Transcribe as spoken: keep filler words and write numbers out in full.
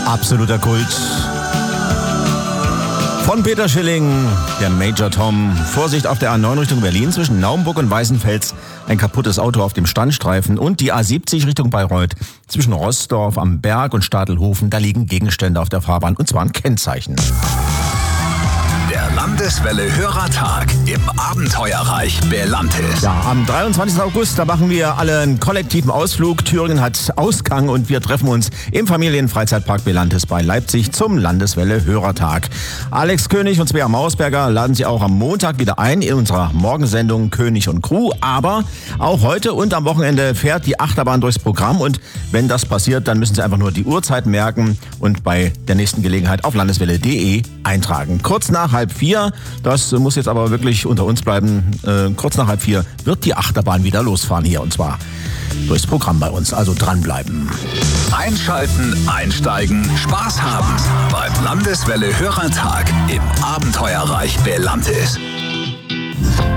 Absoluter Kult. Von Peter Schilling, der Major Tom. Vorsicht auf der A neun Richtung Berlin zwischen Naumburg und Weißenfels. Ein kaputtes Auto auf dem Standstreifen. Und die A siebzig Richtung Bayreuth zwischen Rossdorf am Berg und Stadelhofen. Da liegen Gegenstände auf der Fahrbahn und zwar ein Kennzeichen. Der Landeswelle Hörertag im Abenteuerreich Belantis. Ja, am dreiundzwanzigsten August, da machen wir alle einen kollektiven Ausflug. Thüringen hat Ausgang und wir treffen uns im Familienfreizeitpark Belantis bei Leipzig zum Landeswelle Hörertag. Alex König und Svea Mausberger laden Sie auch am Montag wieder ein in unserer Morgensendung König und Crew. Aber auch heute und am Wochenende fährt die Achterbahn durchs Programm und wenn das passiert, dann müssen Sie einfach nur die Uhrzeit merken und bei der nächsten Gelegenheit auf landeswelle punkt de eintragen. Kurz nach halb vier, das muss jetzt aber wirklich unter uns bleiben, äh, kurz nach halb vier wird die Achterbahn wieder losfahren hier und zwar durchs Programm bei uns, also dranbleiben. Einschalten, einsteigen, Spaß haben beim Landeswelle Hörertag im Abenteuerreich Belantis.